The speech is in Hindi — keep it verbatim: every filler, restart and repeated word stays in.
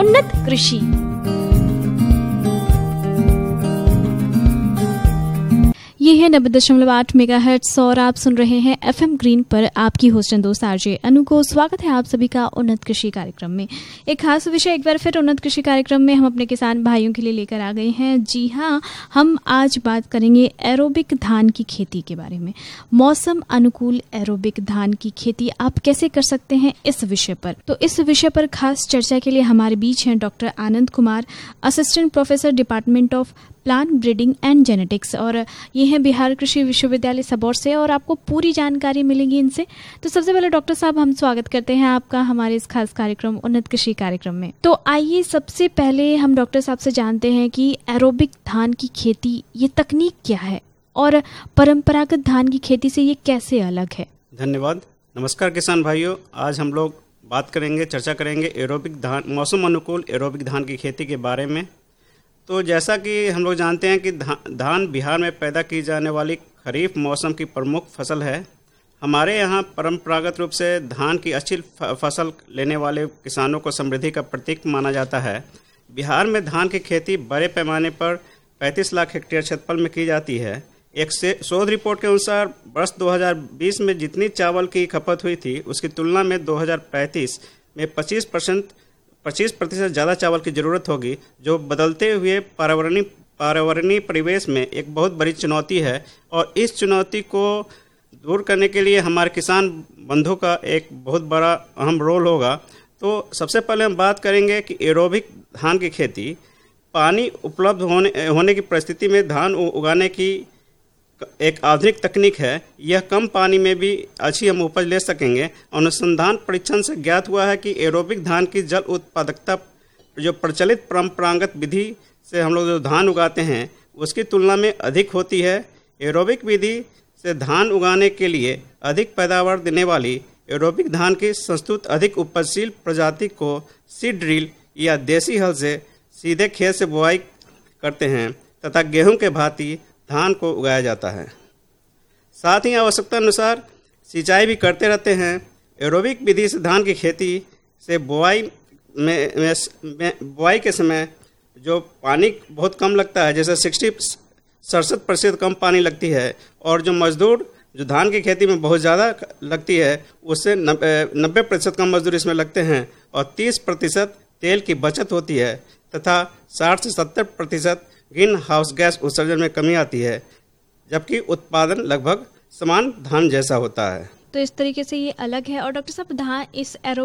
उन्नत कृषि। ये है नब्बे दशमलव आठ मेगा हर्ट्ज और आप सुन रहे हैं एफएम ग्रीन पर आपकी होस्ट दोस्त आरजे अनु को। स्वागत है आप सभी का उन्नत कृषि कार्यक्रम में। एक खास विषय एक बार फिर उन्नत कृषि कार्यक्रम में हम अपने किसान भाइयों के लिए लेकर आ गए हैं। जी हाँ, हम आज बात करेंगे एरोबिक धान की खेती के बारे में। मौसम अनुकूल एरोबिक धान की खेती आप कैसे कर सकते हैं, इस विषय पर। तो इस विषय पर खास चर्चा के लिए हमारे बीच हैं doctor Anand Kumar, assistant professor department of plant breeding and genetics, और ये हैं बिहार कृषि विश्वविद्यालय सबौर से, और आपको पूरी जानकारी मिलेगी इनसे। तो सबसे पहले डॉक्टर साहब, हम स्वागत करते हैं आपका हमारे इस खास कार्यक्रम उन्नत कृषि कार्यक्रम में। तो आइए सबसे पहले हम डॉक्टर साहब से जानते हैं कि एरोबिक धान की खेती ये तकनीक क्या है और परंपरागत धान की खेती से ये कैसे अलग है। धन्यवाद। नमस्कार किसान भाइयों, आज हम लोग बात करेंगे, चर्चा करेंगे एरोबिक धान, मौसम अनुकूल एरोबिक धान की खेती के बारे में। तो जैसा कि हम लोग जानते हैं कि धा, धान बिहार में पैदा की जाने वाली खरीफ मौसम की प्रमुख फसल है। हमारे यहाँ परंपरागत रूप से धान की अच्छी फसल लेने वाले किसानों को समृद्धि का प्रतीक माना जाता है। बिहार में धान की खेती बड़े पैमाने पर पैंतीस लाख हेक्टेयर क्षेत्रफल में की जाती है। एक से शोध रिपोर्ट के अनुसार वर्ष दो हज़ार बीस में जितनी चावल की खपत हुई थी, उसकी तुलना में दो हज़ार पैंतीस में पच्चीस परसेंट पच्चीस प्रतिशत ज़्यादा चावल की ज़रूरत होगी, जो बदलते हुए पर्यावरणीय पर्यावरणीय परिवेश में एक बहुत बड़ी चुनौती है। और इस चुनौती को दूर करने के लिए हमारे किसान बंधु का एक बहुत बड़ा अहम रोल होगा। तो सबसे पहले हम बात करेंगे कि एरोबिक धान की खेती, पानी उपलब्ध होने होने की परिस्थिति में धान उगाने की एक आधुनिक तकनीक है। यह कम पानी में भी अच्छी हम उपज ले सकेंगे। अनुसंधान परीक्षण से ज्ञात हुआ है कि एरोबिक धान की जल उत्पादकता जो प्रचलित परंपरागत विधि से हम लोग जो धान उगाते हैं उसकी तुलना में अधिक होती है। एरोबिक विधि से धान उगाने के लिए अधिक पैदावार देने वाली एरोबिक धान की संस्तुत अधिक उपजशील प्रजाति को सीड ड्रिल या देसी हल से सीधे खेत से बुआई करते हैं तथा गेहूं के भांति धान को उगाया जाता है। साथ ही आवश्यकता अनुसार सिंचाई भी करते रहते हैं। एरोबिक विधि से धान की खेती से बुआई में, में, में बुआई के समय जो पानी बहुत कम लगता है, जैसे सिक्सटी सड़सठ प्रतिशत कम पानी लगती है, और जो मजदूर जो धान की खेती में बहुत ज़्यादा लगती है उससे नब्बे प्रतिशत कम मजदूर इसमें लगते हैं, और तीस प्रतिशत तेल की बचत होती है तथा साठ से सत्तर प्रतिशत ग्रीन हाउस गैस उत्सर्जन में कमी आती है, जबकि उत्पादन लगभग समान धान जैसा होता है। तो इस तरीके से ये अलग है। और डॉक्टर साहब, धान इस एरो